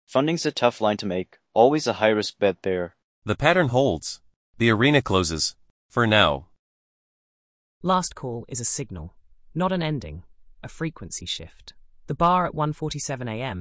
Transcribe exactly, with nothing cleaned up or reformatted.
Funding's a tough line to make, always a high-risk bet there. The pattern holds. The arena closes. For now. Last call is a signal, not an ending, a frequency shift. The bar at one forty-seven a m